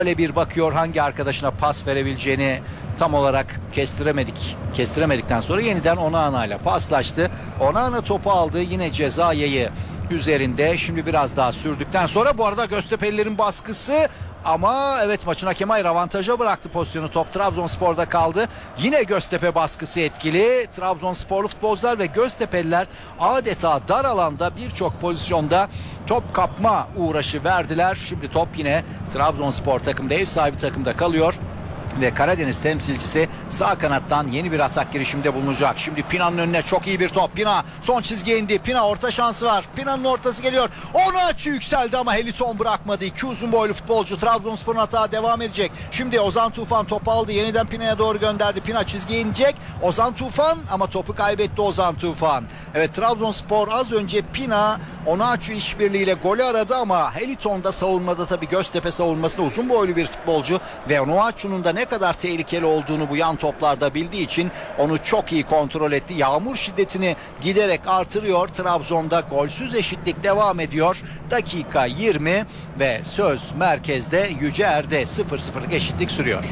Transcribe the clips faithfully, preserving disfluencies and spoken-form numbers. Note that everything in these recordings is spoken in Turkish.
Böyle bir bakıyor, hangi arkadaşına pas verebileceğini tam olarak kestiremedik. Kestiremedikten sonra yeniden Onana ile paslaştı. Onana topu aldı, yine ceza yayı üzerinde. Şimdi biraz daha sürdükten sonra, bu arada Göztepe'lilerin baskısı, ama evet, maçın hakemi hayır avantaja bıraktı pozisyonu. Top Trabzonspor'da kaldı. Yine Göztepe baskısı etkili. Trabzonsporlu futbolcular ve Göztepe'liler adeta dar alanda birçok pozisyonda top kapma uğraşı verdiler. Şimdi top yine Trabzonspor takımda, ev sahibi takımda kalıyor. Ve Karadeniz temsilcisi sağ kanattan yeni bir atak girişiminde bulunacak. Şimdi Pina'nın önüne çok iyi bir top. Pina son çizgiye indi. Pina orta şansı var. Pina'nın ortası geliyor. Onaçu yükseldi ama Heliton bırakmadı. İki uzun boylu futbolcu. Trabzonspor'un hata devam edecek. Şimdi Ozan Tufan topu aldı. Yeniden Pina'ya doğru gönderdi. Pina çizgiye inecek. Ozan Tufan, ama topu kaybetti Ozan Tufan. Evet, Trabzonspor az önce Pina Onaçu işbirliğiyle golü aradı ama Heliton da savunmada, tabii Göztepe savunmasında uzun boylu bir futbolcu ve Onaçu'nun da ne kadar tehlikeli olduğunu bu yan toplarda bildiği için onu çok iyi kontrol etti. Yağmur şiddetini giderek artırıyor. Trabzon'da golsüz eşitlik devam ediyor. Dakika yirmi ve söz merkezde, Yüceer'de sıfır sıfırlık eşitlik sürüyor.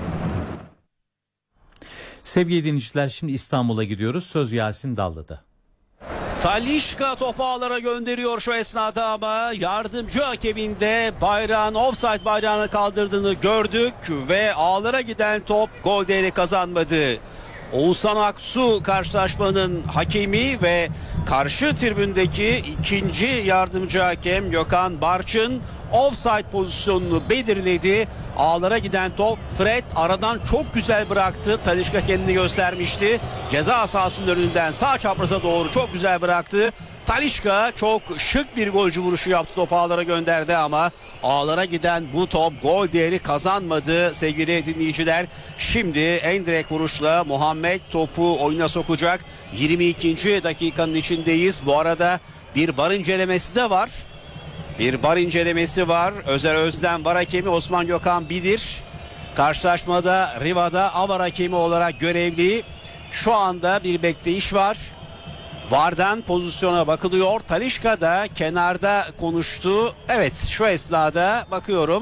Sevgili dinleyiciler, şimdi İstanbul'a gidiyoruz. Söz Yasin Dallı'da. Talisca topu ağlara gönderiyor şu esnada ama yardımcı hakeminde bayrağın, offside bayrağını kaldırdığını gördük ve ağlara giden top gol değeri kazanmadı. Oğuzhan Aksu karşılaşmanın hakemi ve karşı tribündeki ikinci yardımcı hakem Gökhan Barçın offside pozisyonunu belirledi. Ağlara giden top, Fred aradan çok güzel bıraktı. Talisca kendini göstermişti. Ceza sahasının önünden sağ çapraza doğru çok güzel bıraktı. Talisca çok şık bir golcü vuruşu yaptı. Topu ağlara gönderdi ama ağlara giden bu top gol değeri kazanmadı sevgili dinleyiciler. Şimdi en direkt vuruşla Muhammed topu oyuna sokacak. yirmi ikinci dakikanın içindeyiz. Bu arada bir var incelemesi de var. Bir var incelemesi var. Özer Özden var hakemi, Osman Gökhan Bilir karşılaşmada Riva'da A V A R hakemi olarak görevli. Şu anda bir bekleyiş var. VAR'dan pozisyona bakılıyor. Talisca da kenarda konuştu. Evet, şu esnada bakıyorum.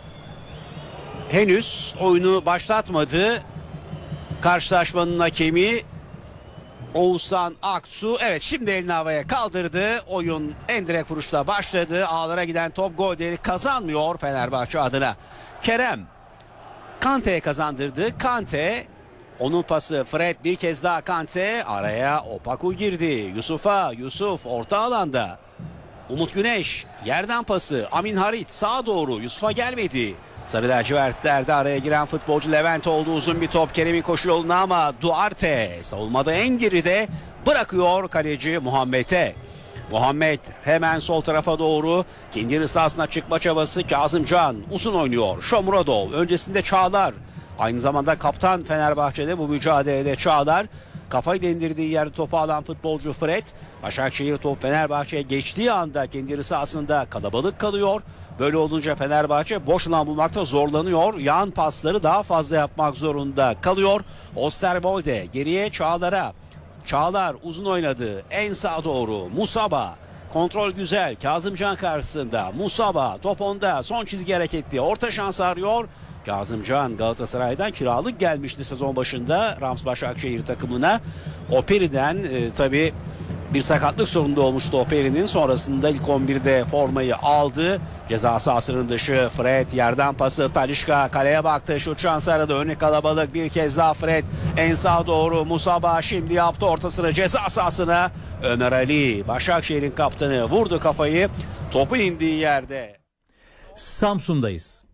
Henüz oyunu başlatmadı karşılaşmanın hakemi Oğuzhan Aksu. Evet, şimdi elini havaya kaldırdı. Oyun en direkt vuruşla başladı. Ağlara giden top gol değeri kazanmıyor Fenerbahçe adına. Kerem Kante'ye kazandırdı. Kante, onun pası Fred, bir kez daha Kante, araya Opaku girdi. Yusuf'a, Yusuf orta alanda. Umut Güneş yerden pası, Amin Harit sağa doğru, Yusuf'a gelmedi. Sarı lacivertlerde araya giren futbolcu Levent oldu. Uzun bir top Kerem'in koşu yoluna ama Duarte savunmada en geride bırakıyor kaleci Muhammed'e. Muhammed hemen sol tarafa doğru, kendi rızasına çıkma çabası. Kazımcan uzun oynuyor. Shomurodov öncesinde Çağlar. Aynı zamanda kaptan Fenerbahçe'de bu mücadelede Çağlar. Kafayı indirdiği yerde topu alan futbolcu Fred. Başakşehir top Fenerbahçe'ye geçtiği anda kendi sahasında kalabalık kalıyor. Böyle olunca Fenerbahçe boş alan bulmakta zorlanıyor. Yan pasları daha fazla yapmak zorunda kalıyor. Osterwolde geriye Çağlar'a. Çağlar uzun oynadı. En sağa doğru Musaba. Kontrol güzel. Kazımcan karşısında. Musaba top onda. Son çizgi hareketli. Orta şans arıyor. Kazımcan Galatasaray'dan kiralık gelmişti sezon başında Rams Başakşehir takımına. Operi'den e, tabii bir sakatlık sorunu da olmuştu Operi'nin. Sonrasında ilk on birde formayı aldı. Ceza sahasının dışı Fred, yerden pası Talisca kaleye baktı. Şut şansı aradı. Önü kalabalık, bir kez daha Fred en sağa doğru. Musaba şimdi yaptı ortasını ceza sahasına. Ömer Ali, Başakşehir'in kaptanı, vurdu kafayı. Topu indiği yerde. Samsun'dayız.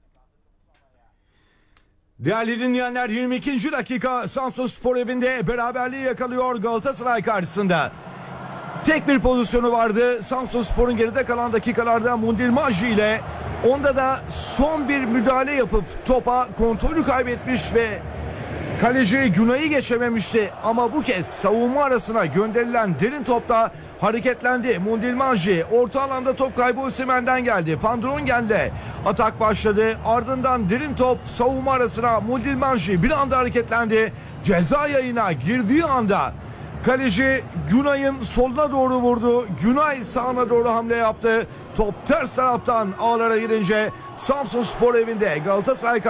Değerli dinleyenler, yirmi ikinci dakika Samsunspor evinde beraberliği yakalıyor Galatasaray karşısında. Tek bir pozisyonu vardı Samsunspor'un geride kalan dakikalarda Mundilmaji ile. Onda da son bir müdahale yapıp topa kontrolü kaybetmiş ve kaleci Günay'ı geçememişti. Ama bu kez savunma arasına gönderilen derin topta hareketlendi. Mundilmaji orta alanda top kaybı Osimhen'den geldi. Van Drongen'le atak başladı. Ardından derin top savunma arasına, Mundilmaji bir anda hareketlendi. Ceza yayına girdiği anda kaleci Günay'ın soluna doğru vurdu. Günay sağına doğru hamle yaptı. Top ters taraftan ağlara gidince Samsunspor evinde Galatasaray